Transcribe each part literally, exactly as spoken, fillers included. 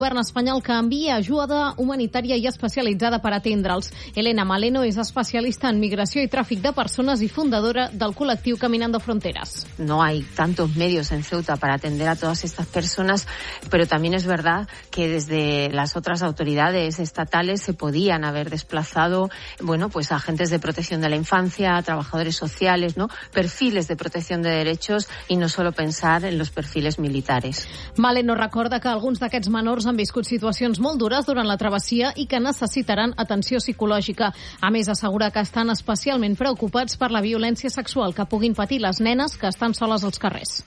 El govern espanyol que envia ajuda humanitària i especialitzada per atendre'ls. Elena Maleno és especialista en migració i tràfic de persones y fundadora del col·lectiu Caminando Fronteras. No hay tantos medios en Ceuta para atender a todas estas personas, pero también es verdad que desde las otras autoridades estatales se podían haber desplazado, bueno, pues agentes de protección de la infancia, trabajadores sociales, ¿no? Perfiles de protección de derechos y no solo pensar en los perfiles militares. Maleno recorda que alguns d'aquests menors han viscut situacions molt dures durant la travessia i que necessitaran atenció psicològica. A més, assegura que estan especialment preocupats per la violència sexual que puguin patir les nenes que estan soles als carrers.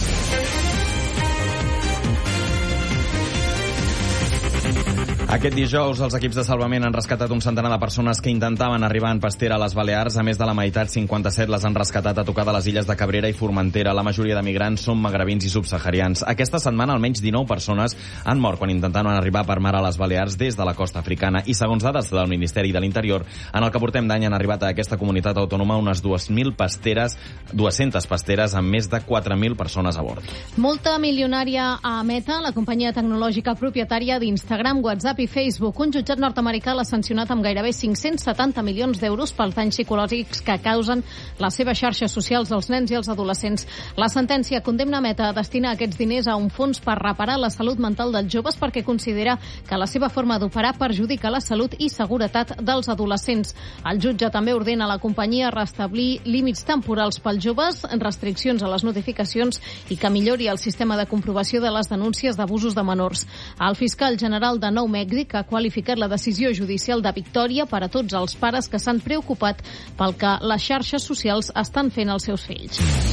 Aquest dijous, els equips de salvament han rescatat un centenar de persones que intentaven arribar en pastera a les Balears. A més de la meitat, cinquanta-set les han rescatat a tocar de les illes de Cabrera i Formentera. La majoria de migrants són magrebins i subsaharians. Aquesta setmana, almenys dinou persones han mort quan intentaven arribar per mar a les Balears des de la costa africana. I segons dades del Ministeri de l'Interior, en el que portem d'any han arribat a aquesta comunitat autònoma unes dues mil pasteres, dues-centes pasteres amb més de quatre mil persones a bord. Multa milionària a Meta, la companyia tecnològica propietària d'Instagram, WhatsApp i Facebook. Un jutjat nord-americà l'ha sancionat amb gairebé cinc-cents setanta milions d'euros pels danys psicològics que causen les seves xarxes socials als nens i als adolescents. La sentència condemna Meta a destinar aquests diners a un fons per reparar la salut mental dels joves perquè considera que la seva forma d'operar perjudica la salut i seguretat dels adolescents. El jutge també ordena a la companyia restablir límits temporals pels joves, restriccions a les notificacions i que millori el sistema de comprovació de les denúncies d'abusos de menors. El fiscal general de Nou Mèxic ha qualificat la decisió judicial de victòria per a tots els pares que s'han preocupat pel que les xarxes socials estan fent als seus fills.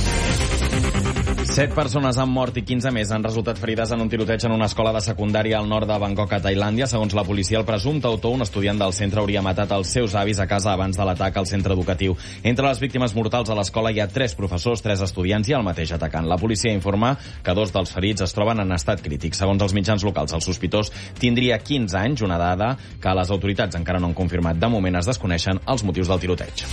Set persones han mort i quinze més han resultat ferides en un tiroteig en una escola de secundària al nord de Bangkok, a Tailàndia. Segons la policia, el presumpte autor, un estudiant del centre, hauria matat els seus avis a casa abans de l'atac al centre educatiu. Entre les víctimes mortals a l'escola hi ha tres professors, tres estudiants i el mateix atacant. La policia informa que dos dels ferits es troben en estat crític. Segons els mitjans locals, el sospitós tindria quinze anys, una dada que les autoritats encara no han confirmat. De moment es desconeixen els motius del tiroteig.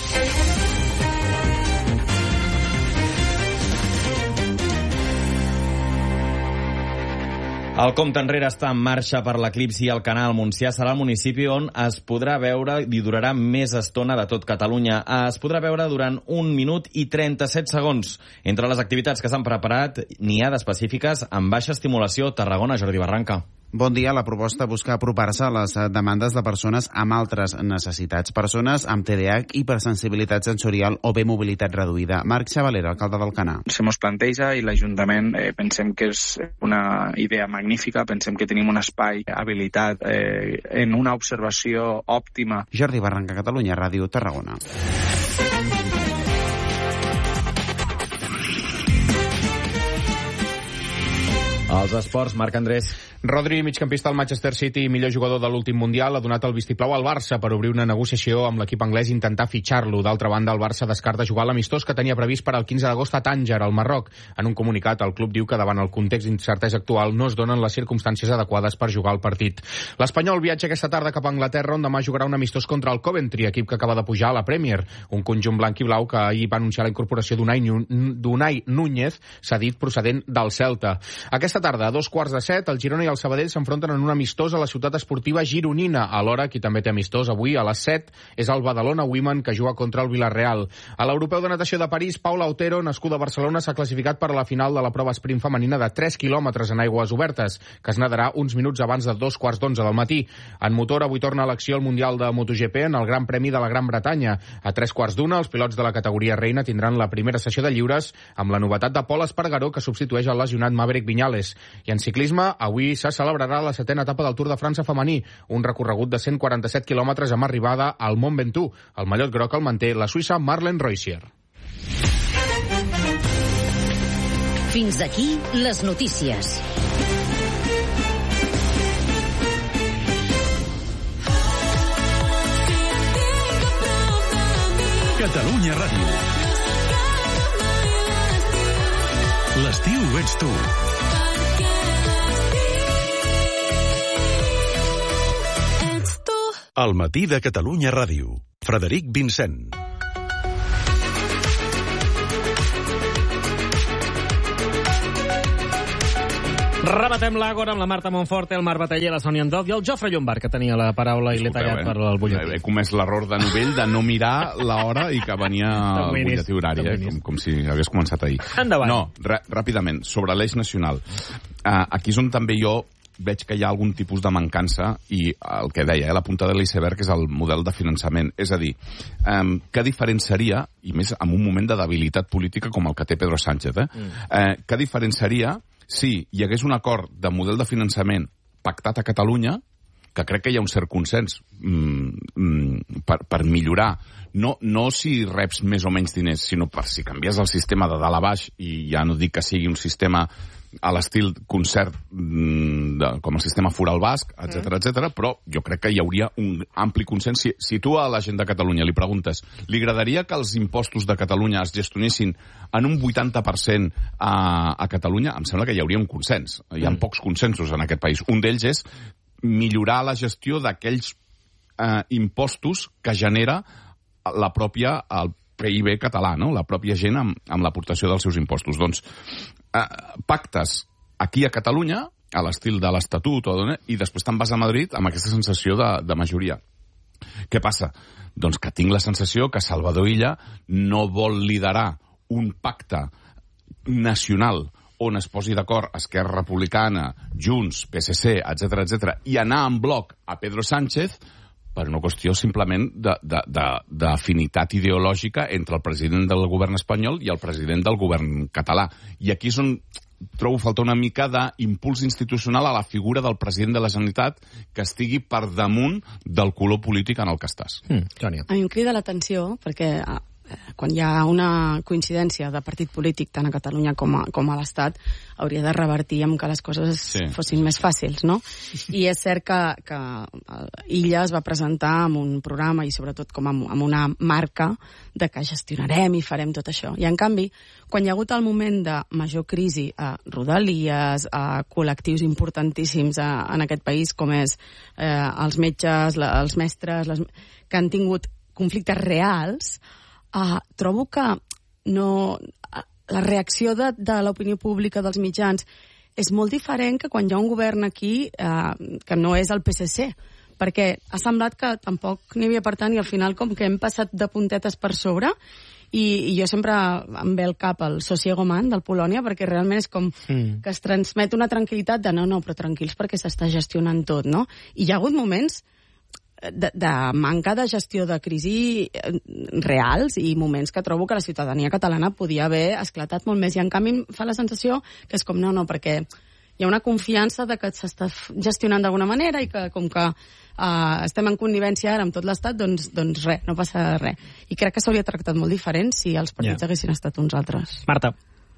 El compte enrere està en marxa per l'eclipsi al Canal. Montsià serà el municipi on es podrà veure i durarà més estona de tot Catalunya. Es podrà veure durant un minut i trenta-set segons. Entre les activitats que s'han preparat n'hi ha d'específiques amb baixa estimulació. Tarragona, Jordi Barranca. Bon dia. La proposta busca apropar-se a les demandes de persones amb altres necessitats. Persones amb T D A H, hipersensibilitat sensorial o bé mobilitat reduïda. Marc Xavalera, alcalde d'Alcanar. Se mos planteja i l'Ajuntament eh, pensem que és una idea magnífica, pensem que tenim un espai habilitat eh, en una observació òptima. Jordi Barranca, Catalunya Ràdio, Tarragona. Els esports, Marc Andrés. Rodri, migcampista del Manchester City i millor jugador de l'últim Mundial, ha donat el vistiplau al Barça per obrir una negociació amb l'equip anglès i intentar fitxar-lo. D'altra banda, el Barça descarta jugar l'amistós que tenia previst per al quinze d'agost a Tànger, al Marroc. En un comunicat, el club diu que davant el context d'incertesa actual no es donen les circumstàncies adequades per jugar el partit. L'Espanyol viatja aquesta tarda cap a Anglaterra, on demà jugarà un amistós contra el Coventry, equip que acaba de pujar a la Premier. Un conjunt blanc i blau que ahir va anunciar la incorporació d'Unai Núñez, cedit procedent del Celta. Aquesta tarda, a dos quarts de set, el Girona i el Sabadell s'enfronten en un amistós a la ciutat esportiva gironina. Alhora, qui també té amistós avui a les set és el Badalona Women, que juga contra el Villarreal. A l'Europeu de Natació de París, Paula Otero, nascuda a Barcelona, s'ha classificat per a la final de la prova sprint femenina de tres quilòmetres en aigües obertes, que es nadarà uns minuts abans de dos quarts d'onze del matí. En motor, avui torna a l'acció el Mundial de MotoGP en el Gran Premi de la Gran Bretanya. A tres quarts d'una, els pilots de la categoria reina tindran la primera sessió de lliures amb la novetat de Pol Espargaró, que substitueix el lesionat Maverick Viñales. I en ciclisme, avui se celebrarà la setena etapa del Tour de França femení, un recorregut de cent quaranta-set quilòmetres amb arribada al Mont Ventoux. El mallot groc el manté la suïssa Marlene Reusser. Fins aquí les notícies. Catalunya Ràdio. L'estiu ets tu. El matí de Catalunya Ràdio. Frederic Vincent. Rebatem l'Àgora amb la Marta Monforte, el Marc Bataller, la Sònia Andov i el Jofre Llombart, que tenia la paraula i l'he tallat eh? per al butlletí. He comès l'error de novell de no mirar l'hora i que venia el butlletí horari, eh? com, com si hagués començat ahir. Endavant. No, ràpidament, sobre l'eix nacional. Uh, aquí és on també jo veig que hi ha algun tipus de mancança i el que deia, eh, la punta de l'iceberg és el model de finançament. És a dir, um, què diferent seria, i més en un moment de debilitat política com el que té Pedro Sánchez, eh? Mm. Eh, què diferent seria si hi hagués un acord de model de finançament pactat a Catalunya, que crec que hi ha un cert consens mm, mm, per, per millorar, no, no si reps més o menys diners, sinó per si canvies el sistema de dalt a baix, i ja no dic que sigui un sistema a l'estil concert mm, de, com el sistema foral basc, etcètera, etcètera, però jo crec que hi hauria un ampli consens. Si, si tu a la gent de Catalunya li preguntes, li agradaria que els impostos de Catalunya es gestionessin en un vuitanta per cent a, a Catalunya, em sembla que hi hauria un consens. Hi ha mm. pocs consensos en aquest país. Un d'ells és millorar la gestió d'aquells eh, impostos que genera la pròpia, el P I B català, no? La pròpia gent amb, amb l'aportació dels seus impostos. Doncs, eh, pactes aquí a Catalunya, a l'estil de l'Estatut, o i després te'n vas a Madrid amb aquesta sensació de, de majoria. Què passa? Doncs que tinc la sensació que Salvador Illa no vol liderar un pacte nacional on es posi d'acord Esquerra Republicana, Junts, P S C, etcètera, etcètera, i anar en bloc a Pedro Sánchez per una qüestió simplement d'afinitat ideològica entre el president del govern espanyol i el president del govern català. I aquí és on trobo faltar una mica d'impuls institucional a la figura del president de la Generalitat que estigui per damunt del color polític en el que estàs. Mm, Tònia. A mi em crida l'atenció perquè quan hi ha una coincidència de partit polític tant a Catalunya com a, com a l'Estat, hauria de revertir amb que les coses sí. fossin més fàcils, no? I és cert que, que Illa es va presentar amb un programa i sobretot com amb, amb una marca de que gestionarem i farem tot això. I en canvi, quan hi ha hagut el moment de major crisi a Rodalies, a col·lectius importantíssims a, en aquest país, com és eh, els metges, la, els mestres, les, que han tingut conflictes reals, Uh, trobo que no, la reacció de, de l'opinió pública dels mitjans és molt diferent que quan hi ha un govern aquí uh, que no és el P S C, perquè ha semblat que tampoc n'hi havia per tant i al final com que hem passat de puntetes per sobre i, i jo sempre em ve al cap el Sosiego Man del Polònia perquè realment és com mm. que es transmet una tranquil·litat de no, no, però tranquils perquè s'està gestionant tot, no? I hi ha hagut moments De, de manca de gestió de crisi reals i moments que trobo que la ciutadania catalana podia haver esclatat molt més i en canvi em fa la sensació que és com no, no, perquè hi ha una confiança de que s'està gestionant d'alguna manera i que com que uh, estem en connivència ara amb tot l'Estat, doncs, doncs res, no passa res. I crec que s'hauria tractat molt diferent si els partits yeah. haguessin estat uns altres. Marta.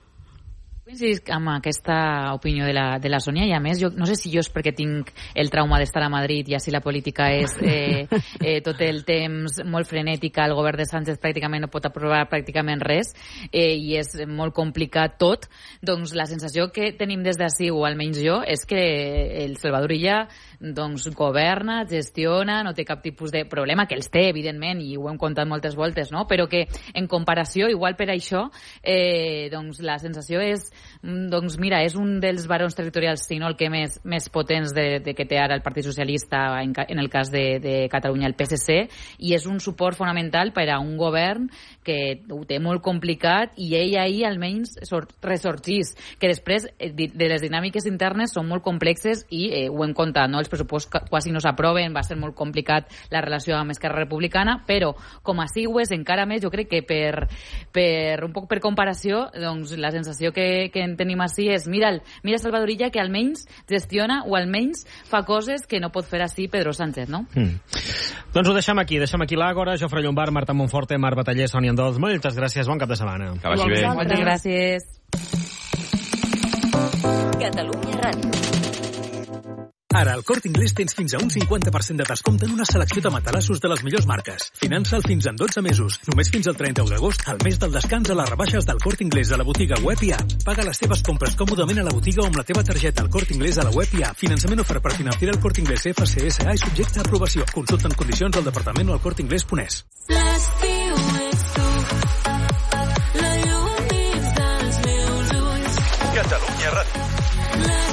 Coincidís amb aquesta opinió de la, de la Sònia i a més, jo no sé si jo és perquè tinc el trauma d'estar a Madrid i així la política és eh, eh, tot el temps molt frenètica, el govern de Sánchez pràcticament no pot aprovar pràcticament res eh, i és molt complicat tot, doncs la sensació que tenim des d'ací, o almenys jo, és que el Salvador Illa doncs governa, gestiona, no té cap tipus de problema, que els té, evidentment, i ho hem contat moltes voltes, no? Però que en comparació, igual per això, eh, doncs la sensació és doncs mira, és un dels barons territorials, si no el que més, més potents de, de que té ara el Partit Socialista, en, en el cas de, de Catalunya, el P S C, i és un suport fonamental per a un govern que ho té molt complicat i ell ahir almenys ressorgís, que després de les dinàmiques internes són molt complexes i eh, ho hem contat, no? Els pressupostos quasi no s'aproven, va ser molt complicat la relació amb Esquerra Republicana, però com a sigües encara més, jo crec que per, per un poc per comparació, doncs la sensació que, que en tenim així és mira, mira Salvador Illa que almenys gestiona o almenys fa coses que no pot fer així Pedro Sánchez, no? Mm. Doncs ho deixem aquí, deixem aquí l'Àgora, Jofre Llombart, Marta Monforte, Marc Bataller, Sònia Andós, moltes gràcies, bon cap de setmana. Que vagi bé. Moltes gràcies. Catalunya Ràdio. Ara al Corte Inglés tens fins a un cinquanta per cent de descompte en una selecció de matalassos de les millors marques. Finança'l fins en dotze mesos. Només fins al trenta-u d'agost, al mes del descans a les rebaixes del Corte Inglés a la botiga web i app. Paga les teves compres còmodament a la botiga o amb la teva targeta al Corte Inglés a la web i app. Finançament ofert per Financiera al Corte Inglés F C S A i subjecte a aprovació. Consulta en condicions al departament o al corte inglés punt es. Catalunya Ràdio.